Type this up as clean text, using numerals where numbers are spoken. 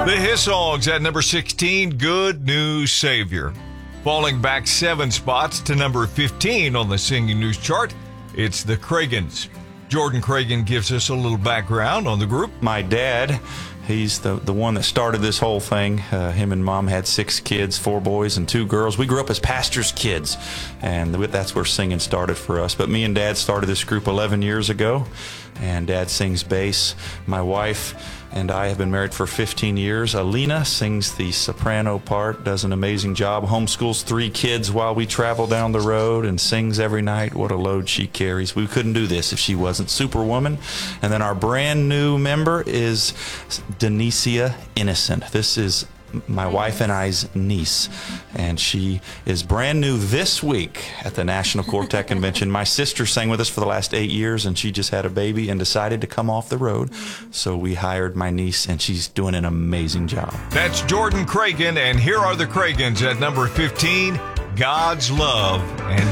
The His Songs at number 16, Good News Savior. Falling back 7 spots to number 15 on the Singing News chart, it's the Cragans. Jordan Cragan gives us a little background on the group. My dad, he's the one that started this whole thing. Him and Mom had 6 kids, 4 boys and 2 girls. We grew up as pastors' kids, and that's where singing started for us. But me and Dad started this group 11 years ago, and Dad sings bass. My wife and I have been married for 15 years. Alina sings the soprano part, does an amazing job, homeschools 3 kids while we travel down the road, and sings every night. What a load she carries. We couldn't do this if she wasn't Superwoman. And then our brand new member is Denicia Innocent. This is my wife and I's niece, and she is brand new this week at the National Quartet Convention. My sister sang with us for the last 8 years, and she just had a baby and decided to come off the road, so we hired my niece, and she's doing an amazing job. That's Jordan Cragan, and here are the Cragans at number 15, God's Love and